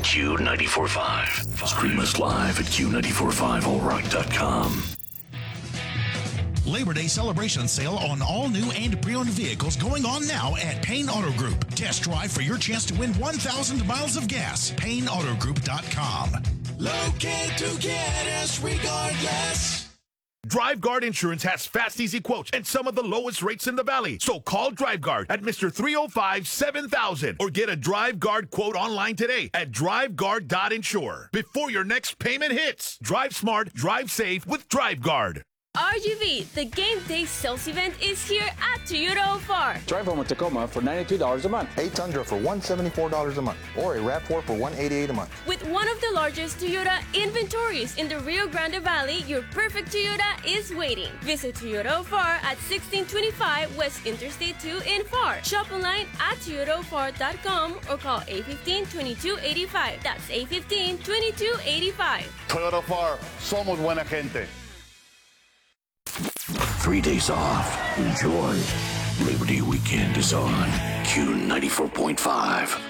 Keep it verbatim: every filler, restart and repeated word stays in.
Q ninety-four point five. Stream us live at Q ninety-four point five all rock dot com. Labor Day celebration sale on all new and pre-owned vehicles going on now at Payne Auto Group. Test drive for your chance to win one thousand miles of gas. Payne Auto Group dot com. Locate to get us regardless. DriveGuard Insurance has fast, easy quotes and some of the lowest rates in the valley. So call DriveGuard at Mister three oh five, seven thousand or get a DriveGuard quote online today at drive guard dot insure. Before your next payment hits, drive smart, drive safe with DriveGuard. R G V, the game day sales event is here at Toyota Ofar. Drive home a Tacoma for ninety-two dollars a month. A Tundra for one hundred seventy-four dollars a month. Or a RAV four for one hundred eighty-eight dollars a month. With one of the largest Toyota inventories in the Rio Grande Valley, your perfect Toyota is waiting. Visit Toyota Ofar at sixteen twenty-five West Interstate two in Far. Shop online at toyota ofar dot com or call eight one five, two two eight five. That's eight one five, two two eight five. Toyota Ofar, somos buena gente. Three days off. Enjoy. Labor Day weekend is on Q ninety-four point five.